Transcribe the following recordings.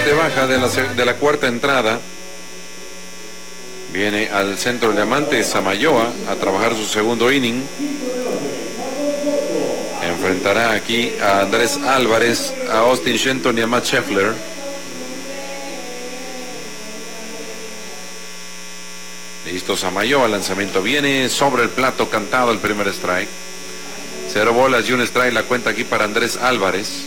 parte baja de la cuarta entrada. Viene al centro el diamante Samayoa a trabajar su segundo inning. Enfrentará aquí a Andrés Álvarez, a Austin Shenton y a Matt Scheffler. Listo Samayoa, el lanzamiento viene sobre el plato cantado, el primer strike. 0 bolas y 1 strike la cuenta aquí para Andrés Álvarez.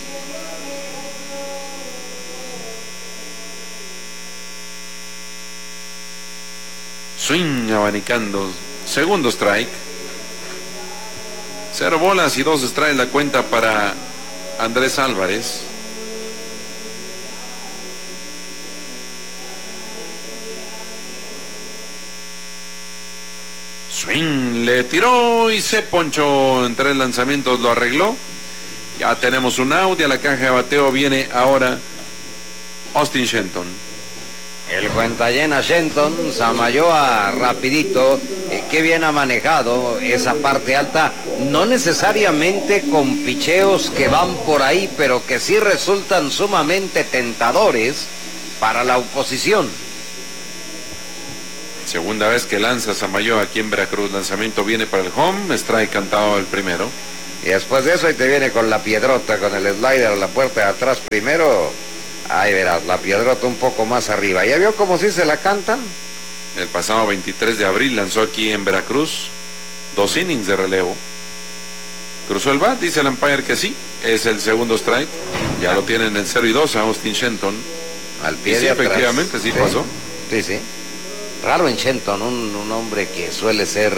Swing abanicando, segundo strike. 0 bolas y 2 strikes la cuenta para Andrés Álvarez. Swing, le tiró y se ponchó. En 3 lanzamientos lo arregló. Ya tenemos un out y a la caja de bateo viene ahora Austin Shenton. El cuenta llena Shenton, Samayoa rapidito, qué bien ha manejado esa parte alta, no necesariamente con picheos que van por ahí, pero que sí resultan sumamente tentadores para la oposición. Segunda vez que lanza Samayoa aquí en Veracruz, lanzamiento viene para el home, strike cantado el primero. Y después de eso ahí te viene con la piedrota, con el slider a la puerta de atrás primero. Ahí verás, la piedrota un poco más arriba. ¿Ya vio cómo sí se la cantan? El pasado 23 de abril lanzó aquí en Veracruz 2 innings de relevo. Cruzó el bat, dice el umpire que sí, es el segundo strike. Ya lo tienen en 0-2 a Austin Shenton. Al pie y sí, de atrás. efectivamente, sí pasó. Sí, sí. Raro en Shenton, un hombre que suele ser...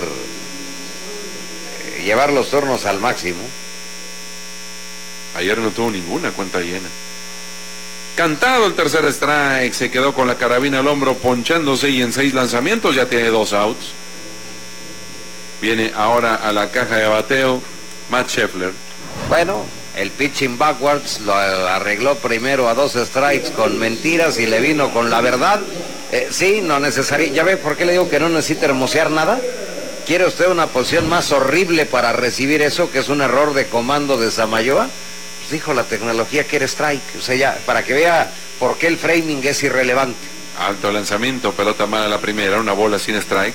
llevar los turnos al máximo. Ayer no tuvo ninguna cuenta llena. Cantado el tercer strike, se quedó con la carabina al hombro ponchándose y en 6 lanzamientos ya tiene 2 outs. Viene ahora a la caja de bateo Matt Scheffler. Bueno, el pitching backwards lo arregló primero a 2 strikes con mentiras y le vino con la verdad. Sí, no necesario. ¿Ya ve por qué le digo que no necesita hermosear nada? ¿Quiere usted una posición más horrible para recibir eso, que es un error de comando de Samayoa? Dijo, la tecnología quiere strike, o sea, ya, para que vea por qué el framing es irrelevante. Alto lanzamiento, pelota mala la primera, una bola sin strikes.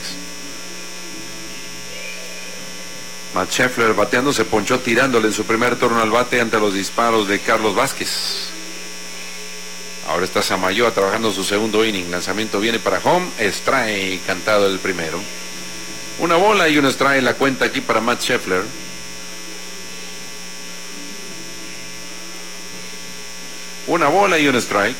Matt Scheffler bateando, se ponchó tirándole en su primer turno al bate ante los disparos de Carlos Vázquez. Ahora está Samayoa trabajando su segundo inning, lanzamiento viene para home, strike cantado el primero. Una bola y un strike la cuenta aquí para Matt Scheffler. Una bola y un strike.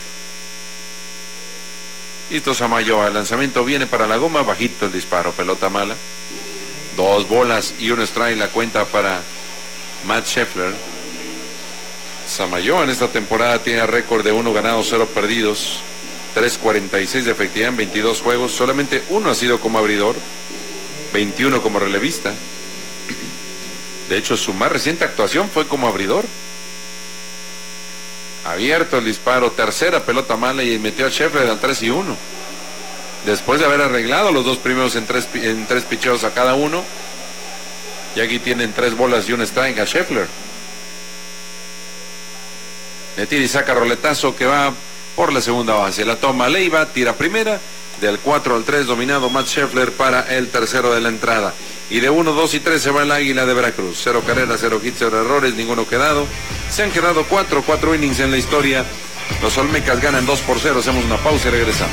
Listo Samayoa, el lanzamiento viene para la goma, bajito el disparo, pelota mala. 2 bolas y un strike la cuenta para Matt Scheffler. Samayoa en esta temporada tiene récord de 1 ganado, 0 perdidos, 3.46 de efectividad en 22 juegos, solamente 1 ha sido como abridor, 21 como relevista. De hecho, su más reciente actuación fue como abridor. Abierto el disparo, tercera pelota mala y metió a Scheffler al 3-1. Después de haber arreglado los 2 primeros en tres picheos a cada uno. Y aquí tienen 3 bolas y un strike a Scheffler. Le tira y saca roletazo que va por la segunda base. La toma Leiva, tira primera. Del 4 al 3 dominado Matt Scheffler para el tercero de la entrada. Y de 1, 2 y 3 se va el Águila de Veracruz. 0 carreras, 0 hits, 0 errores, ninguno quedado. Se han quedado 4 innings en la historia. Los Olmecas ganan 2-0. Hacemos una pausa y regresamos.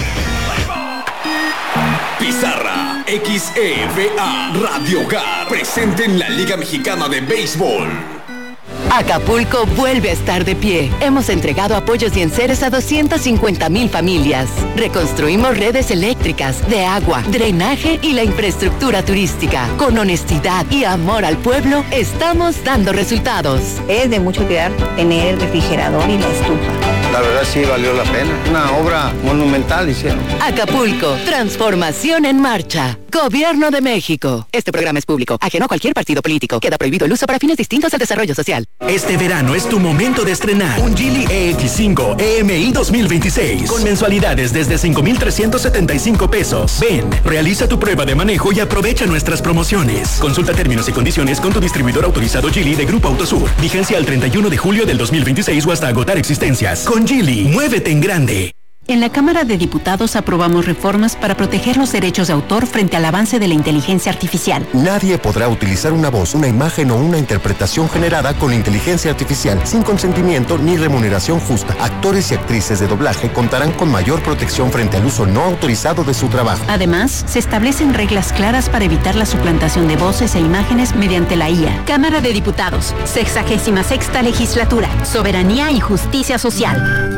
Pizarra XEVA Radio Hogar presente en la Liga Mexicana de Béisbol. Acapulco vuelve a estar de pie. Hemos entregado apoyos y enseres a 250,000 familias. Reconstruimos redes eléctricas, de agua, drenaje y la infraestructura turística. Con honestidad y amor al pueblo, estamos dando resultados. Es de mucho cuidar tener el refrigerador y la estufa. La verdad sí valió la pena. Una obra monumental hicieron. Acapulco, transformación en marcha. Gobierno de México. Este programa es público, ajeno a cualquier partido político. Queda prohibido el uso para fines distintos al desarrollo social. Este verano es tu momento de estrenar un Geely EX5 EMI 2026 con mensualidades desde 5,375 pesos. Ven, realiza tu prueba de manejo y aprovecha nuestras promociones. Consulta términos y condiciones con tu distribuidor autorizado Geely de Grupo Autosur. Vigencia al 31 de julio del 2026 o hasta agotar existencias. Con Con Geely, muévete en grande. En la Cámara de Diputados aprobamos reformas para proteger los derechos de autor frente al avance de la inteligencia artificial. Nadie podrá utilizar una voz, una imagen o una interpretación generada con inteligencia artificial sin consentimiento ni remuneración justa. Actores y actrices de doblaje contarán con mayor protección frente al uso no autorizado de su trabajo. Además, se establecen reglas claras para evitar la suplantación de voces e imágenes mediante la IA. Cámara de Diputados, 66ª Legislatura, Soberanía y Justicia Social.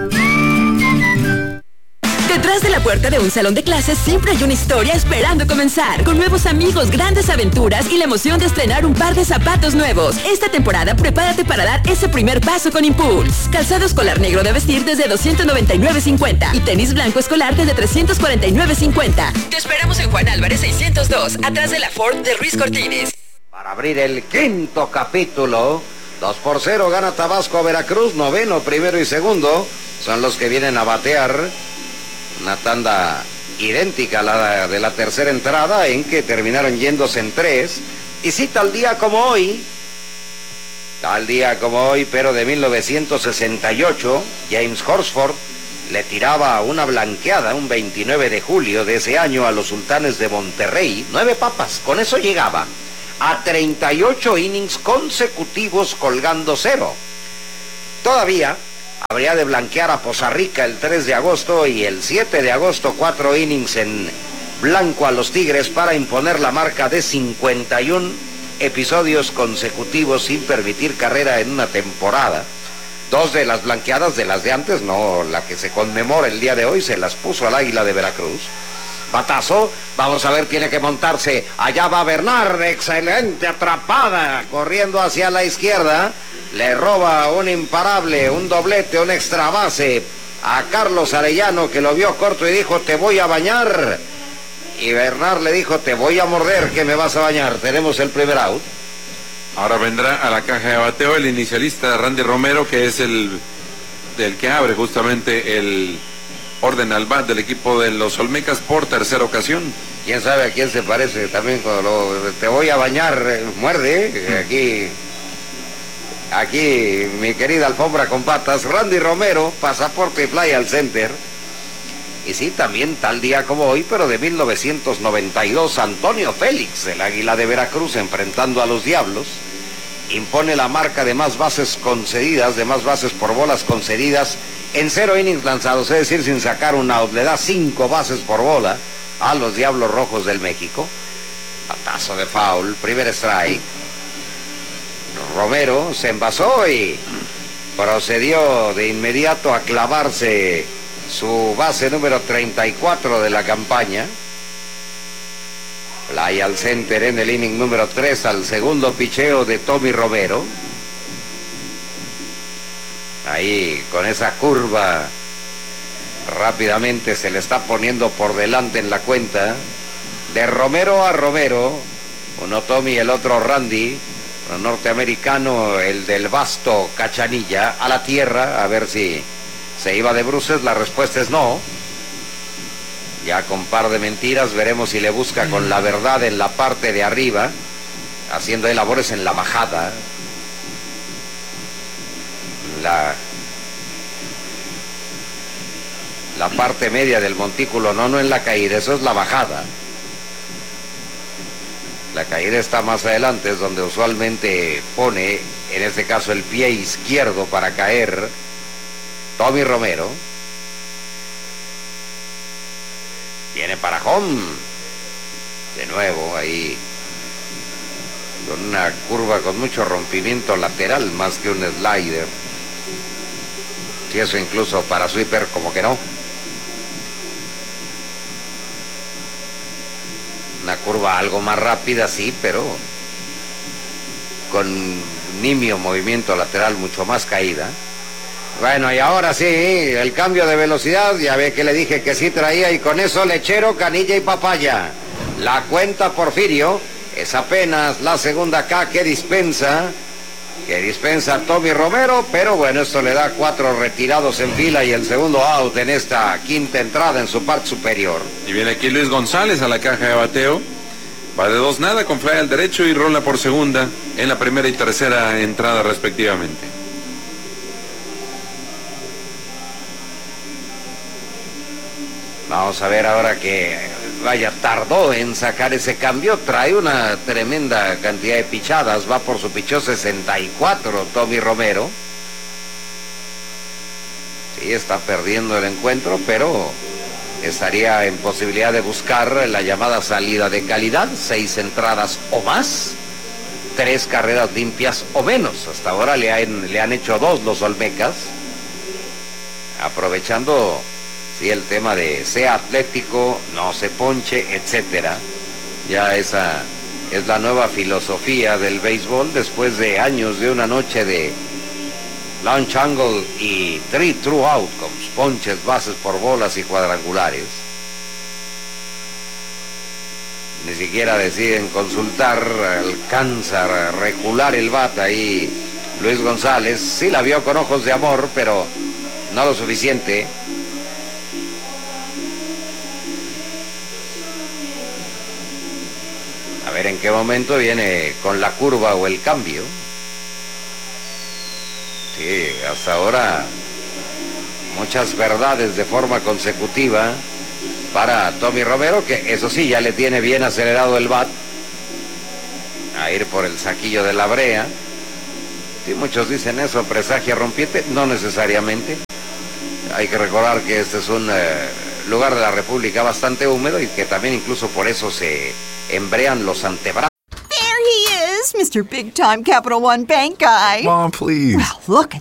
Detrás de la puerta de un salón de clases siempre hay una historia esperando comenzar. Con nuevos amigos, grandes aventuras y la emoción de estrenar un par de zapatos nuevos. Esta temporada prepárate para dar ese primer paso con Impulse. Calzado escolar negro de vestir desde $299.50 y tenis blanco escolar desde $349.50. Te esperamos en Juan Álvarez 602, atrás de la Ford de Ruiz Cortines. Para abrir el quinto capítulo, 2-0 gana Tabasco a Veracruz, noveno, primero y segundo. Son los que vienen a batear. Una tanda idéntica a la de la tercera entrada, en que terminaron yéndose en 3. Y sí, tal día como hoy, pero de 1968, James Horsford le tiraba una blanqueada un 29 de julio de ese año a los Sultanes de Monterrey. 9 papas, con eso llegaba a 38 innings consecutivos colgando 0. Todavía habría de blanquear a Poza Rica el 3 de agosto y el 7 de agosto 4 innings en blanco a los Tigres para imponer la marca de 51 episodios consecutivos sin permitir carrera en una temporada. 2 de las blanqueadas de las de antes, no la que se conmemora el día de hoy, se las puso al Águila de Veracruz. Batazo, vamos a ver, tiene que montarse. Allá va Bernard, excelente atrapada, corriendo hacia la izquierda. Le roba un imparable, un doblete, un extra base a Carlos Arellano, que lo vio corto y dijo: te voy a bañar. Y Bernard le dijo: te voy a morder, que me vas a bañar. Tenemos el primer out. Ahora vendrá a la caja de bateo el inicialista Randy Romero, que es el que abre justamente el orden al bat del equipo de los Olmecas por tercera ocasión. ¿Quién sabe a quién se parece también cuando te voy a bañar? Muerde, Aquí, mi querida alfombra con patas, Randy Romero, pasaporte y fly al center. Y sí, también tal día como hoy, pero de 1992, Antonio Félix, el Águila de Veracruz, enfrentando a los Diablos, impone la marca de más bases concedidas, de más bases por bolas concedidas en 0 innings lanzados, es decir, sin sacar un out. Le da 5 bases por bola a los Diablos Rojos del México. Batazo de foul, primer strike. Romero se envasó y procedió de inmediato a clavarse su base número 34 de la campaña. Fly al center en el inning número 3 al segundo picheo de Tommy Romero. Ahí con esa curva rápidamente se le está poniendo por delante en la cuenta. De Romero a Romero, uno Tommy, el otro Randy. Un norteamericano, el del vasto Cachanilla, a la tierra, a ver si se iba de bruces. La respuesta es no. Ya con par de mentiras, veremos si le busca con la verdad en la parte de arriba, haciendo labores en la bajada. La parte media del montículo, no en la caída, eso es la bajada. La caída está más adelante, es donde usualmente pone, en este caso, el pie izquierdo para caer Tommy Romero. Viene para home. De nuevo, ahí, con una curva con mucho rompimiento lateral, más que un slider. Si eso incluso para sweeper, como que no. Una curva algo más rápida, sí, pero con nimio movimiento lateral, mucho más caída. Bueno, y ahora sí, el cambio de velocidad, ya ve que le dije que sí traía, y con eso lechero, canilla y papaya. La cuenta Porfirio es apenas la segunda K que dispensa Tommy Romero, pero bueno, esto le da 4 retirados en fila y el segundo out en esta quinta entrada en su parte superior. Y viene aquí Luis González a la caja de bateo. Va de 2-0 con fly al derecho y rola por segunda en la primera y tercera entrada respectivamente. Vamos a ver ahora que tardó en sacar ese cambio. Trae una tremenda cantidad de pichadas. Va por su pichó 64 Tommy Romero. Sí, está perdiendo el encuentro, pero estaría en posibilidad de buscar la llamada salida de calidad. 6 entradas o más, 3 carreras limpias o menos. Hasta ahora le han hecho 2 los olmecas, aprovechando el tema de sea atlético, no se ponche, etcétera. Ya esa es la nueva filosofía del béisbol después de años de una noche de launch angle y 3 true outcomes, ponches, bases por bolas y cuadrangulares. Ni siquiera deciden consultar, alcanza a recular el bat ahí Luis González. Sí la vio con ojos de amor, pero no lo suficiente. A ver en qué momento viene con la curva o el cambio. Sí, hasta ahora muchas verdades de forma consecutiva para Tommy Romero, que eso sí, ya le tiene bien acelerado el bat a ir por el saquillo de la brea. Sí, muchos dicen eso, presagia rompiente, no necesariamente. Hay que recordar que este es un lugar de la República bastante húmedo y que también incluso por eso se embrean los antebrazos. There he is, Mr. Big Time Capital One Bank guy. Mom, please. Well, look at